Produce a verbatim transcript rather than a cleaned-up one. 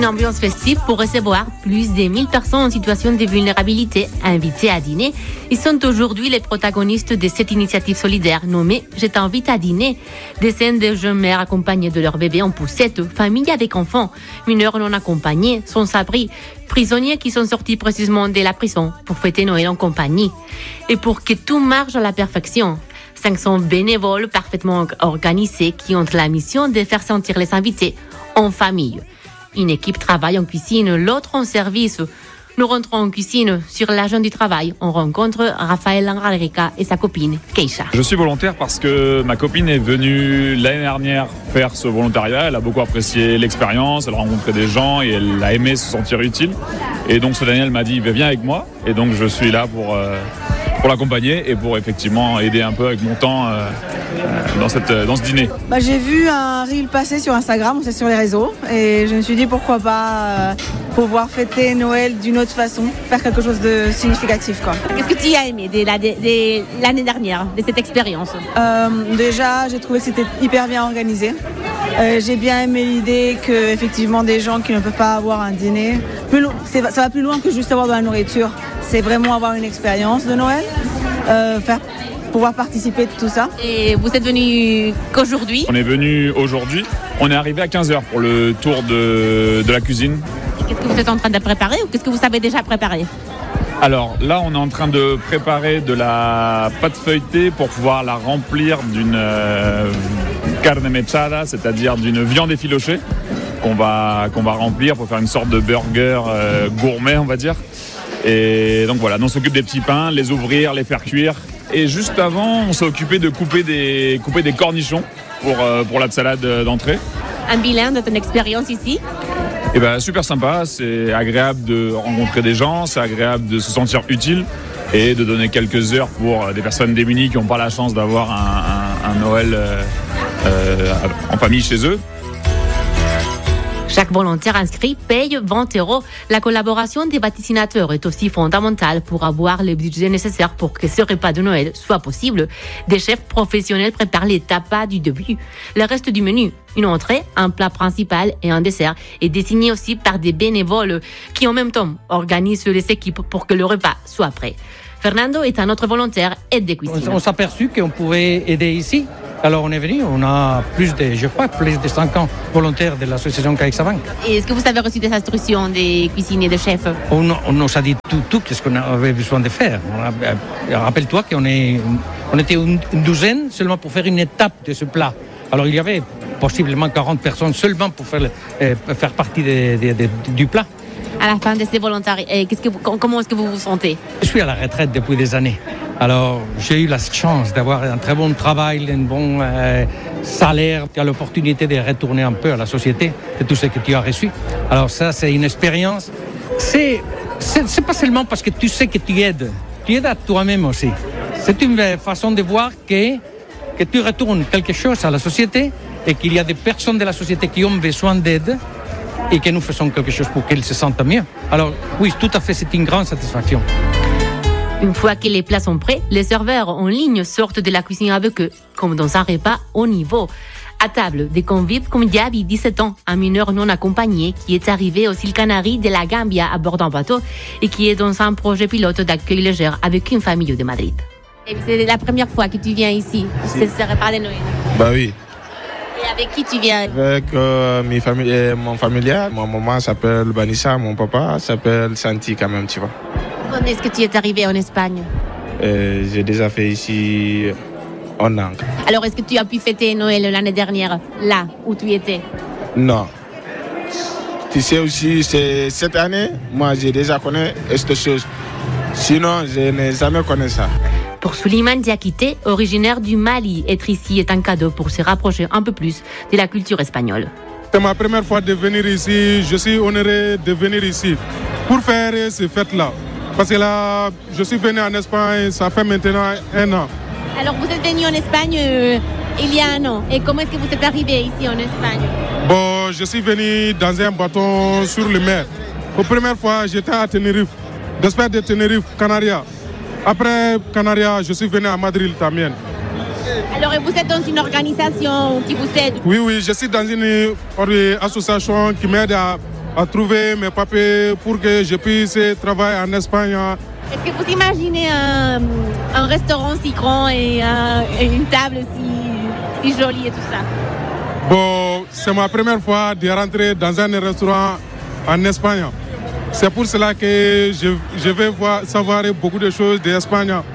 Une ambiance festive pour recevoir plus de mille personnes en situation de vulnérabilité invitées à dîner. Ils sont aujourd'hui les protagonistes de cette initiative solidaire nommée « Je t'invite à dîner ». Des scènes de jeunes mères accompagnées de leurs bébés en poussette, familles avec enfants, mineurs non accompagnés, sans abri, prisonniers qui sont sortis précisément de la prison pour fêter Noël en compagnie. Et pour que tout marche à la perfection, cinq cents bénévoles parfaitement organisés qui ont la mission de faire sentir les invités en famille. Une équipe travaille en cuisine, l'autre en service. Nous rentrons en cuisine. Sur l'agent du travail, on rencontre Raphaël Langrarica et sa copine, Keisha. Je suis volontaire parce que ma copine est venue l'année dernière faire ce volontariat. Elle a beaucoup apprécié l'expérience, elle a rencontré des gens et elle a aimé se sentir utile. Et donc cette année, elle m'a dit, viens avec moi. Et donc je suis là pour... Euh pour l'accompagner et pour effectivement aider un peu avec mon temps euh, dans, cette, dans ce dîner. Bah, j'ai vu un reel passer sur Instagram, c'est sur les réseaux, et je me suis dit pourquoi pas euh, pouvoir fêter Noël d'une autre façon, faire quelque chose de significatif, quoi. Qu'est-ce que tu as aimé de, la, de, de l'année dernière, de cette expérience? euh, Déjà, j'ai trouvé que c'était hyper bien organisé. Euh, j'ai bien aimé l'idée que effectivement des gens qui ne peuvent pas avoir un dîner, plus, c'est, ça va plus loin que juste avoir de la nourriture. C'est vraiment avoir une expérience de Noël, euh, faire, pouvoir participer de tout ça. Et vous êtes venu qu'aujourd'hui? On est venu aujourd'hui. On est arrivé à quinze heures pour le tour de, de la cuisine. Et qu'est-ce que vous êtes en train de préparer ou qu'est-ce que vous savez déjà préparer? Alors là, on est en train de préparer de la pâte feuilletée pour pouvoir la remplir d'une euh, carne mechada, c'est-à-dire d'une viande effilochée qu'on va, qu'on va remplir pour faire une sorte de burger euh, gourmet, on va dire. Et donc voilà, on s'occupe des petits pains, les ouvrir, les faire cuire. Et juste avant, on s'est occupé de couper des, couper des cornichons pour, euh, pour la salade d'entrée. Un bilan de ton expérience ici? Et ben, super sympa, c'est agréable de rencontrer des gens, c'est agréable de se sentir utile et de donner quelques heures pour des personnes démunies qui n'ont pas la chance d'avoir un, un, un Noël euh, euh, en famille chez eux. Chaque volontaire inscrit paye vingt euros. La collaboration des vaticinateurs est aussi fondamentale pour avoir le budget nécessaire pour que ce repas de Noël soit possible. Des chefs professionnels préparent les tapas du début. Le reste du menu, une entrée, un plat principal et un dessert, est désigné aussi par des bénévoles qui en même temps organisent les équipes pour que le repas soit prêt. Fernando est un autre volontaire aide de cuisine. On s'est aperçu qu'on pouvait aider ici. Alors on est venu, on a plus de, je crois, plus de cinquante volontaires de l'association CaixaBank. Et est-ce que vous avez reçu des instructions des cuisiniers, des chefs? On, on nous a dit tout, tout ce qu'on avait besoin de faire. On a, rappelle-toi qu'on est, on était une, une douzaine seulement pour faire une étape de ce plat. Alors il y avait possiblement quarante personnes seulement pour faire, euh, faire partie de, de, de, du plat. À la fin de ces volontaires, qu'est-ce que vous, comment est-ce que vous vous sentez? Je suis à la retraite depuis des années. Alors, j'ai eu la chance d'avoir un très bon travail, un bon euh, salaire. Tu as l'opportunité de retourner un peu à la société de tout ce que tu as reçu. Alors ça, c'est une expérience. C'est, c'est, c'est pas seulement parce que tu sais que tu aides. Tu aides à toi-même aussi. C'est une façon de voir que, que tu retournes quelque chose à la société et qu'il y a des personnes de la société qui ont besoin d'aide et que nous faisons quelque chose pour qu'elles se sentent mieux. Alors oui, tout à fait, c'est une grande satisfaction. Une fois que les plats sont prêts, les serveurs en ligne sortent de la cuisine avec eux, comme dans un repas haut niveau. À table, des convives comme Diaby, dix-sept ans, un mineur non accompagné qui est arrivé aux îles Canaries de la Gambia à bord d'un bateau et qui est dans un projet pilote d'accueil léger avec une famille de Madrid. Et c'est la première fois que tu viens ici, c'est ce repas de Noël? Bah oui. Et avec qui tu viens? Avec euh, mes familles, mon familial. Mon maman s'appelle Vanessa, mon papa s'appelle Santi quand même, tu vois. Quand est-ce que tu es arrivé en Espagne? euh, J'ai déjà fait ici un an. Alors, est-ce que tu as pu fêter Noël l'année dernière, là où tu étais? Non. Tu sais aussi, c'est cette année, moi j'ai déjà connu cette chose. Sinon, je n'ai jamais connu ça. Pour Souliman Diakité, originaire du Mali, être ici est un cadeau pour se rapprocher un peu plus de la culture espagnole. C'est ma première fois de venir ici. Je suis honoré de venir ici pour faire ces fêtes-là. Parce que là, je suis venu en Espagne, ça fait maintenant un an. Alors, vous êtes venu en Espagne euh, il y a un an. Et comment est-ce que vous êtes arrivé ici en Espagne? Bon, je suis venu dans un bateau sur le mer. La première fois, j'étais à Tenerife, d'espèce de Tenerife, Canaria. Après Canaria, je suis venu à Madrid también. Alors, vous êtes dans une organisation qui vous aide? Oui, oui, je suis dans une association qui m'aide à à trouver mes papiers pour que je puisse travailler en Espagne. Est-ce que vous imaginez un, un restaurant si grand et, un, et une table si, si jolie et tout ça? Bon, c'est ma première fois de rentrer dans un restaurant en Espagne. C'est pour cela que je, je vais voir, savoir beaucoup de choses d'Espagne.